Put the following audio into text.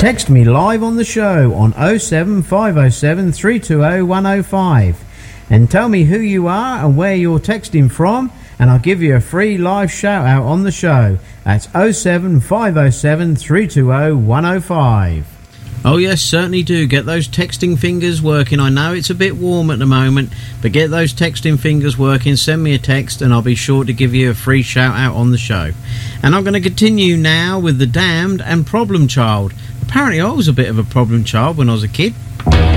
Text me live on the show on 07507 320 105 and tell me who you are and where you're texting from, and I'll give you a free live shout out on the show. That's 07507 320 105. Oh yes, certainly do. Get those texting fingers working. I know it's a bit warm at the moment, but get those texting fingers working. Send me a text and I'll be sure to give you a free shout out on the show. And I'm going to continue now with The Damned and Problem Child. Apparently I was a bit of a problem child when I was a kid.